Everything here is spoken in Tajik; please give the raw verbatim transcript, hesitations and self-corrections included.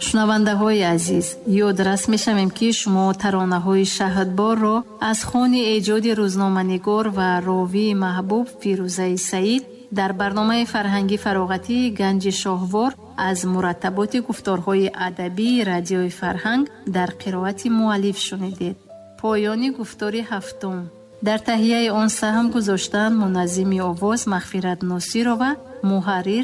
шунавандаҳои азиз, ёдрас мешавем ки шумо таронаҳои Шаҳрборро аз хони эҷоди рӯзноманигор ва ровии маҳбуб Фирӯзаи Саид дар барномаи фарҳангӣ фароғатии Ганҷи Шоҳвор аз мураттаботи гуфторҳои адабии радиои Фарҳанг дар қироати муаллиф шунидед. поёни гуфтори ҳафтум. дар таҳияи он саҳм гузоштанд муназзими овоз Мағфират Носирова, муҳаррир